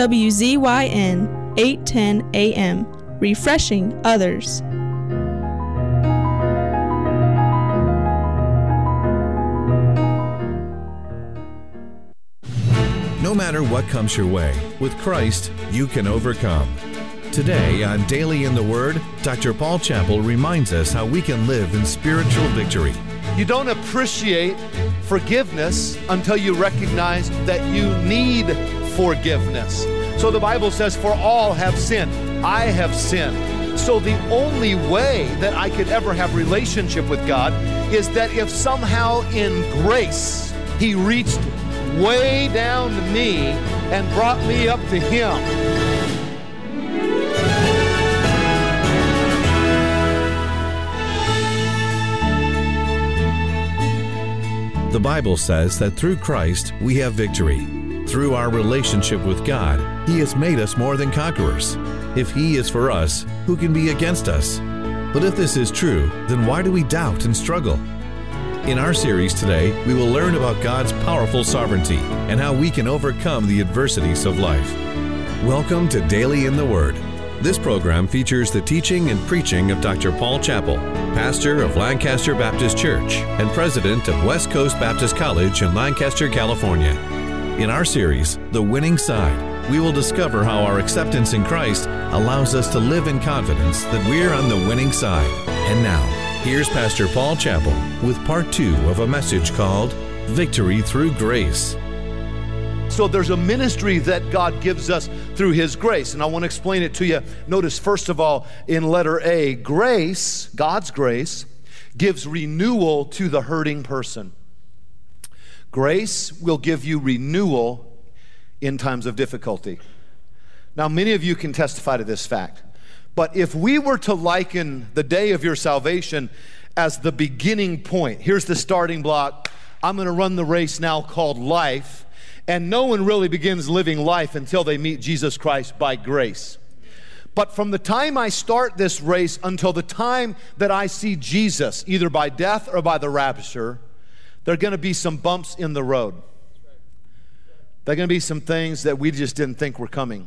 WZYN 810 AM, refreshing others. No matter what comes your way, with Christ, you can overcome. Today on Daily in the Word, Dr. Paul Chappell reminds us how we can live in spiritual victory. You don't appreciate forgiveness until you recognize that you need forgiveness. So the Bible says, for all have sinned. I have sinned. So the only way that I could ever have relationship with God is that if somehow in grace He reached way down to me and brought me up to Him. The Bible says that through Christ we have victory. Through our relationship with God, He has made us more than conquerors. If He is for us, who can be against us? But if this is true, then why do we doubt and struggle? In our series today, we will learn about God's powerful sovereignty and how we can overcome the adversities of life. Welcome to Daily in the Word. This program features the teaching and preaching of Dr. Paul Chappell, pastor of Lancaster Baptist Church and president of West Coast Baptist College in Lancaster, California. In our series, The Winning Side, we will discover how our acceptance in Christ allows us to live in confidence that we're on the winning side. And now, here's Pastor Paul Chappell with part 2 of a message called Victory Through Grace. So there's a ministry that God gives us through His grace, and I want to explain it to you. Notice, first of all, in letter A, grace, God's grace, gives renewal to the hurting person. Grace will give you renewal in times of difficulty. Now, many of you can testify to this fact. But if we were to liken the day of your salvation as the beginning point, here's the starting block. I'm going to run the race now called life. And no one really begins living life until they meet Jesus Christ by grace. But from the time I start this race until the time that I see Jesus, either by death or by the rapture, there are going to be some bumps in the road. There are going to be some things that we just didn't think were coming.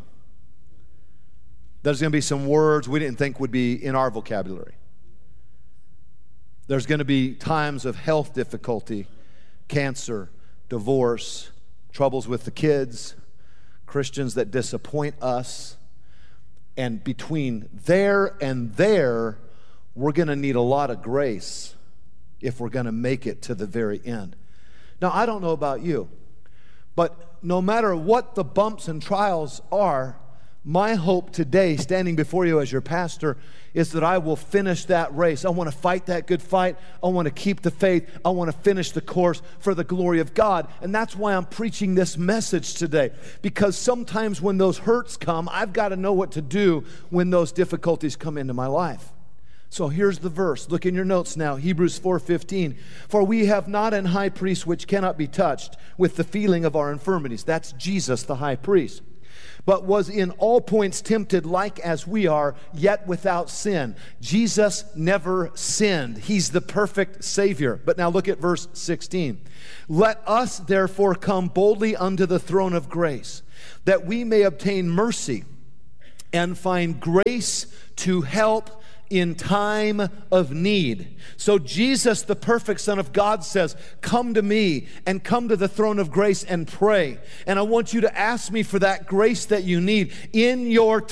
There's going to be some words we didn't think would be in our vocabulary. There's going to be times of health difficulty, cancer, divorce, troubles with the kids, Christians that disappoint us. And between there and there, we're going to need a lot of grace if we're going to make it to the very end. Now, I don't know about you, but no matter what the bumps and trials are, my hope today, standing before you as your pastor, is that I will finish that race. I want to fight that good fight. I want to keep the faith. I want to finish the course for the glory of God. And that's why I'm preaching this message today. Because sometimes when those hurts come, I've got to know what to do when those difficulties come into my life. So here's the verse. Look in your notes now. Hebrews 4:15. For we have not an high priest which cannot be touched with the feeling of our infirmities. That's Jesus, the high priest. But was in all points tempted like as we are, yet without sin. Jesus never sinned. He's the perfect Savior. But now look at verse 16. Let us therefore come boldly unto the throne of grace, that we may obtain mercy and find grace to help in time of need. So Jesus, the perfect Son of God, says, come to me and come to the throne of grace and pray. And I want you to ask me for that grace that you need in your